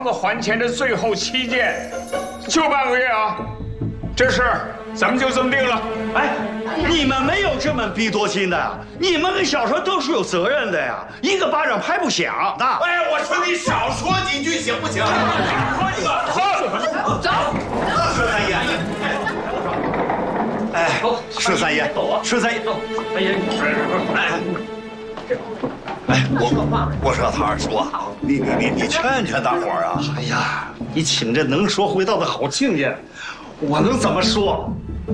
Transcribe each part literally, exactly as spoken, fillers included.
还钱的最后期限就半个月啊，这事咱们就这么定了。 哎，你们没有这么逼多心的呀？你们跟小川都是有责任的呀，一个巴掌拍不响的。 哎，我说你少说几句行不行？说一个， 走，走，顺三爷。哎，顺三爷，顺三爷，三爷，哎。 哎，我我说他二叔啊，你你你你劝劝大伙儿啊！哎呀，你请这能说会道的好亲家，我能怎么说？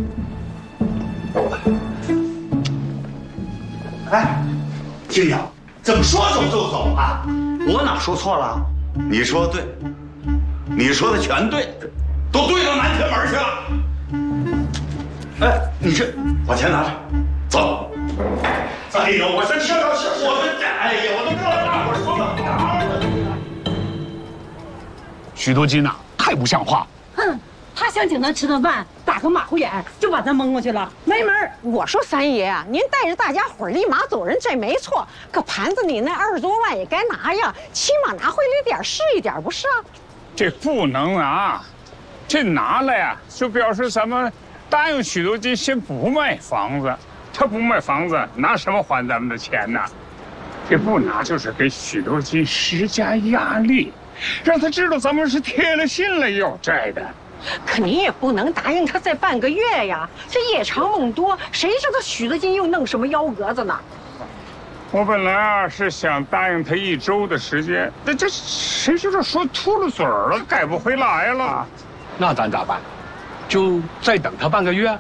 哎，亲家，怎么说走就走啊？我哪说错了？你说对，你说的全对，都对到南天门去了。哎，你这把钱拿着，走。 哎呦，我说听到是我们，哎呀，我都不知道大伙说的哪儿。 许多金呐，太不像话！ 哼，他想请咱吃顿饭，打个马虎眼，就把咱蒙过去了，没门儿！ 我说三爷啊，您带着大家伙立马走人，这没错。可盘子里那二十多万也该拿呀，起码拿回来点是一点，不是啊？ 这不能拿，这拿了呀，就表示咱们答应许多金先不卖房子。 他不卖房子，拿什么还咱们的钱呢？这不拿就是给许多金施加压力，让他知道咱们是贴了心了要债的。 可您也不能答应他再半个月呀，这夜长梦多，谁知道许多金又弄什么幺蛾子呢？ 我本来啊是想答应他一周的时间，那这谁知道说秃噜嘴儿了，改不回来了。 那咱咋办？就再等他半个月？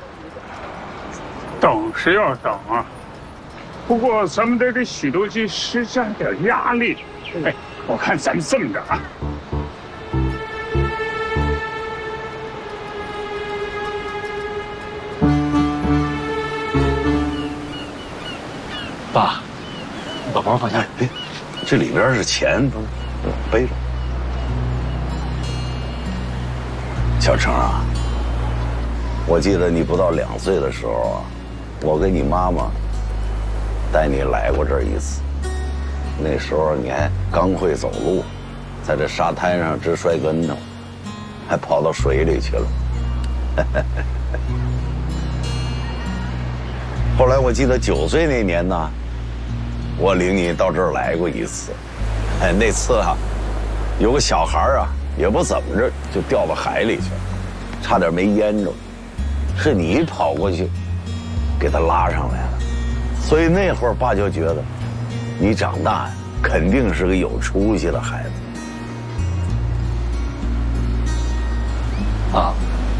等是要等啊，不过咱们得给许多金施加点压力。哎，我看咱们这么着啊， 爸，把包放下。 哎，这里边是钱，背着。小程啊，我记得你不到两岁的时候啊。 我跟你妈妈带你来过这儿一次，那时候你还刚会走路，在这沙滩上直摔跟头，还跑到水里去了。后来我记得九岁那年呢，我领你到这儿来过一次，哎，那次啊，有个小孩啊，也不怎么着就掉到海里去了，差点没淹着，是你跑过去。 给他拉上来了，所以那会儿爸就觉得，你长大肯定是个有出息的孩子。 爸，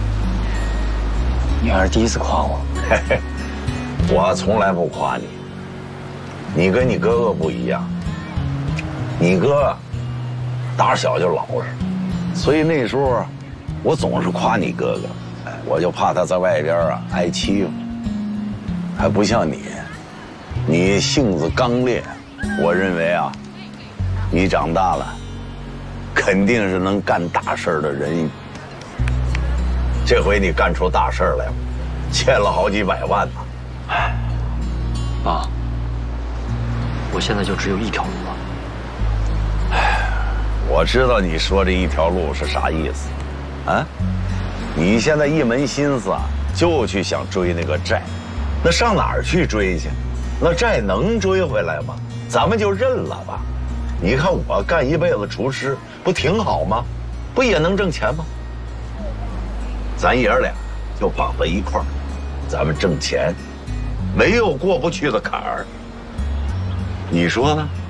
你还是第一次夸我。 嘿嘿，我从来不夸你。你跟你哥哥不一样，你哥打小就老实，所以那时候我总是夸你哥哥，哎，我就怕他在外边啊挨欺负。 还不像你，你性子刚烈，我认为啊，你长大了，肯定是能干大事的人。这回你干出大事来了，欠了好几百万呢。 哎，爸，我现在就只有一条路了。 哎，我知道你说这一条路是啥意思，啊？你现在一门心思啊，就去想追那个债。 那上哪儿去追去？那债能追回来吗？咱们就认了吧。你看我干一辈子厨师，不挺好吗？不也能挣钱吗？咱爷儿俩就绑在一块儿，咱们挣钱，没有过不去的坎儿。你说呢？